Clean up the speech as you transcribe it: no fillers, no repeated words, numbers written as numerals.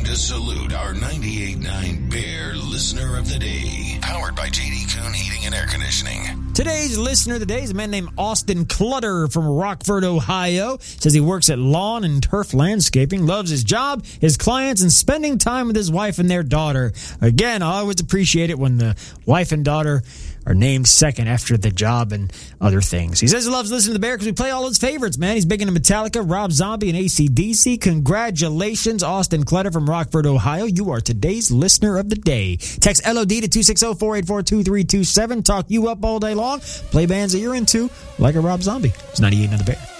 to salute our 98.9 Bear Listener of the Day. Powered by J.D. Kuhn Heating and Air Conditioning. Today's listener of the day is a man named Austin Clutter from Rockford, Ohio. Says he works at Lawn and Turf Landscaping, loves his job, his clients, and spending time with his wife and their daughter. Again, I always appreciate it when the wife and daughter are named second after the job and other things. He says he loves listening to the Bear because we play all his favorites, man. He's big into Metallica, Rob Zombie, and AC/DC. Congratulations, Austin Clutter from Rockford, Ohio. You are today's listener of the day. Text LOD to 260-484-2327. Talk you up all day long. Play bands that you're into, like a Rob Zombie. It's 98 on the Bear.